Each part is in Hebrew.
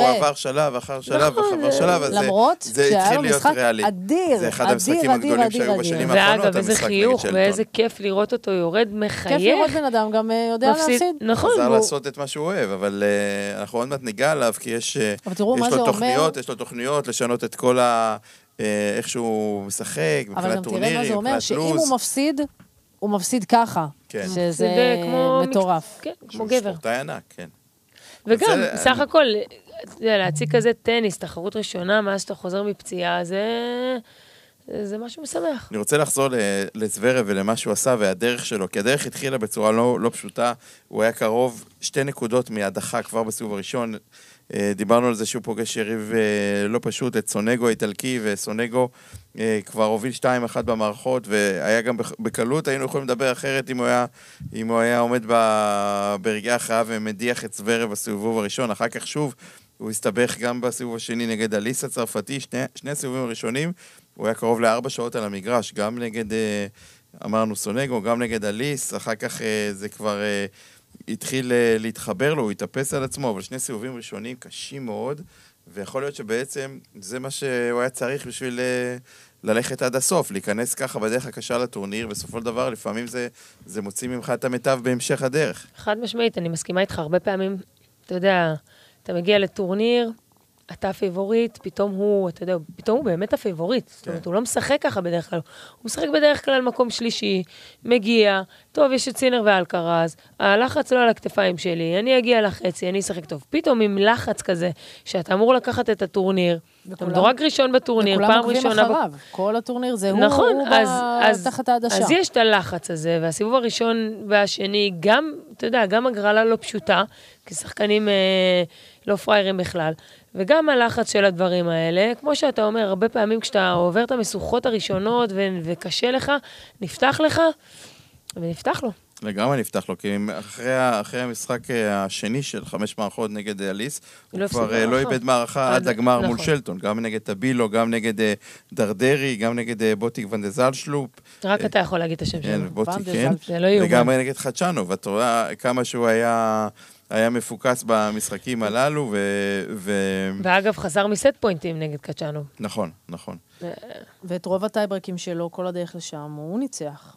הוא עבר שלב אחר שלב אחר שלב, למרות שהיה לו משחק אדיר, זה אחד המשחקים הגדולים שהיו בשנים האחרונות. ואגב, איזה חיוך ואיזה כיף לראות אותו יורד מחייך. כיף לראות בן אדם, גם יודע להפסיד. נכון. חזר לעשות את מה שהוא אוהב, אבל אנחנו עוד מעט ניגע עליו, כי יש לו תוכניות לשנות את כל איך שהוא משחק, מבחינת טורנירים, אבל גם תראה מה זה אומר, שאם הוא מפסיד, הוא מפסיד ככה. שזה מטורף. כן, כמו גבר. ספורטאי ענק, כן. וגם, סך הכל, להציג כזה טניס, תחרות ראשונה, מאז שאתה חוזר מפציעה, זה משהו משמח. אני רוצה לחזור לזוורב ולמה שהוא עשה והדרך שלו, כי הדרך התחילה בצורה לא פשוטה, הוא היה קרוב 2 נקודות מהדחה כבר בסיבוב הראשון, דיברנו על זה שהוא פוגש יריב לא פשוט, את סונגו האיטלקי, וסונגו כבר הוביל 2-1 במערכות, והיה גם בקלות, היינו יכולים לדבר אחרת אם הוא היה עומד ברגעי ההכרעה ומדיח את זוורב בסיבוב הראשון, אחר כך שוב הוא הסתבך גם בסיבוב השני נגד אליס הצרפתי, שני הסיבובים הראשונים, הוא היה קרוב ל4 שעות על המגרש, גם נגד, אמרנו סונגו, גם נגד אליס, אחר כך זה כבר התחיל להתחבר לו, הוא התאפס על עצמו, אבל 2 סיבובים ראשונים קשים מאוד, ויכול להיות שבעצם זה מה שהוא היה צריך בשביל ללכת עד הסוף, להיכנס ככה בדרך הקשה לטורניר, בסופו של דבר לפעמים זה מוציא ממך את המיטב בהמשך הדרך. חד משמעית, אני מסכימה איתך הרבה פעמים, אתה יודע, אתה מגיע לטורניר, אתה הפייבוריט, פתאום הוא, אתה יודע, פתאום הוא באמת הפייבוריט. זאת אומרת, הוא לא משחק ככה בדרך כלל. הוא משחק בדרך כלל מקום שלישי, מגיע, טוב, יש את סינר ואלקרז, הלחץ לא על הכתפיים שלי, אני אגיע לחצי, אני אשחק טוב. פתאום עם לחץ כזה, שאתה אמור לקחת את הטורניר, אתה מדורג ראשון בטורניר, פעם ראשונה. אחריו. כל הטורניר זה נכון, הוא תחת העדשה. אז יש את הלחץ הזה, והסיבוב הראשון והשני, גם, אתה יודע, גם הגרלה לא פשוטה, כי שחקנים לא פריירים בכלל. וגם הלחץ של הדברים האלה, כמו שאתה אומר, הרבה פעמים כשאתה עובר את המשוכות הראשונות וקשה לך, נפתח לך, ונפתח לו. לגמרי נפתח לו, כי אחרי המשחק השני של 5 מערכות נגד אליס, הוא כבר לא איבד מערכה עד הגמר מול שלטון, גם נגד טבילו, גם נגד דרדרי, גם נגד בוטיק ונדזל שלופ. רק אתה יכול להגיד את השם שלו. בוטיק, כן. וגם נגד חדשנו, ואתה רואה כמה שהוא היה מפוקס במשחקים הללו, ואגב, חזר מסט פוינטים נגד קצ'אנו. נכון, נכון. ואת רוב הטייברקים שלו, כל הדרך לשם, הוא ניצח.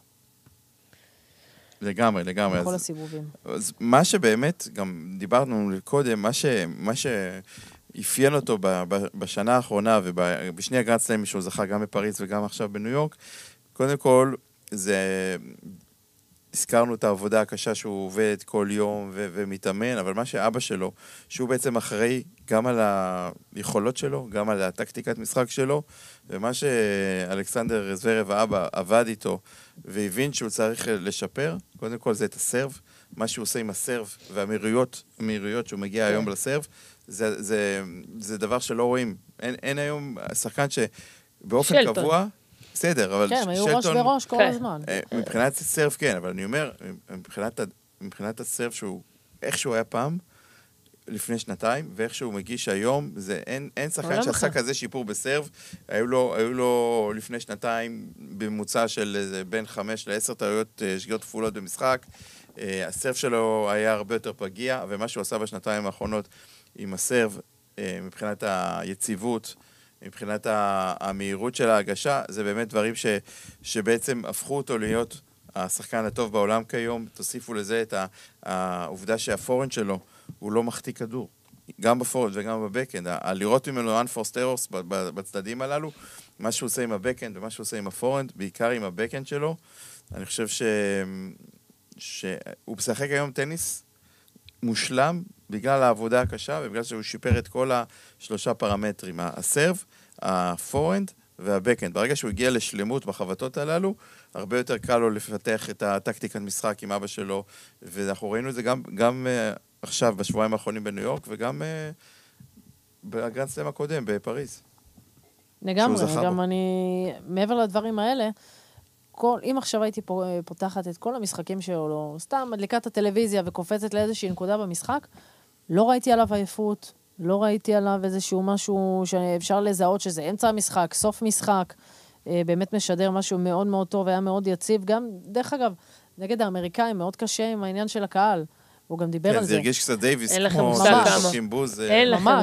לגמרי. בכל הסיבובים. אז מה שבאמת, גם דיברנו קודם, מה שאפיין אותו בשנה האחרונה, ובשני הגרנד סלאמים שהוא זכה גם בפריז וגם עכשיו בניו יורק, קודם כל, הזכרנו את העבודה הקשה שהוא עובד כל יום ומתאמן, אבל מה שאבא שלו, שהוא בעצם אחראי גם על היכולות שלו, גם על הטקטיקת משחק שלו, ומה שאלכסנדר זוורב האבא עבד איתו, והבין שהוא צריך לשפר, קודם כל זה את הסרב, מה שהוא עושה עם הסרב והמהירויות שהוא מגיע היום לסרב, זה דבר שלא רואים. אין היום שחקן שבאופן קבוע, בסדר, אבל כן, היו ראש בראש כל הזמן. מבחינת הסרף כן, אבל אני אומר, מבחינת הסרף שהוא, איך שהוא היה פעם, לפני שנתיים, ואיך שהוא מגיש היום, אין שחקן שעשה כזה שיפור בסרף, היו לו לפני שנתיים בממוצע של בין 5 ל10 טעויות שגיאות כפולות במשחק, הסרף שלו היה הרבה יותר פגיע, ומה שהוא עשה בשנתיים האחרונות עם הסרף, מבחינת היציבות, מבחינת המהירות של ההגשה, זה באמת דברים שבעצם הפכו אותו להיות השחקן הטוב בעולם כיום. תוסיפו לזה את העובדה שהפורנד שלו הוא לא מחטיא כדור, גם בפורנד וגם בבקנד. לראות ממנו unforced errors בצדדים הללו, מה שהוא עושה עם הבקנד ומה שהוא עושה עם הפורנד, בעיקר עם הבקנד שלו, אני חושב שהוא משחק היום טניס מושלם בגלל העבודה הקשה ובגלל שהוא שיפר את כל 3 פרמטרים, הסרב, הפורנד והבקנד. ברגע שהוא הגיע לשלמות בחבטות הללו, הרבה יותר קל לו לפתח את הטקטיקת משחק עם אבא שלו, ואנחנו ראינו את זה גם עכשיו בשבועיים האחרונים בניו יורק, וגם בגרנד סלאם הקודם בפריז. לגמרי, גם אני, מעבר לדברים האלה, אם עכשיו הייתי פותחת את כל המשחקים שלו, סתם מדליקת הטלוויזיה וקופצת לאיזושהי נקודה במשחק, לא ראיתי עליו עייפות, לא ראיתי עליו איזשהו משהו שאפשר לזהות שזה אמצע המשחק, סוף משחק, באמת משדר משהו מאוד מאוד טוב, היה מאוד יציב, גם, דרך אגב, נגד האמריקאים מאוד קשה עם העניין של הקהל, הוא גם דיבר על זה. זה הרגיש קצת דייביס, כמו שקים בוז. אין לכם